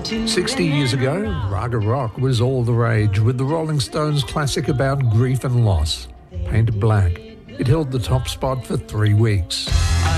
60 years ago, Raga Rock was all the rage with the Rolling Stones classic about grief and loss. Painted Black. It held the top spot for 3 weeks.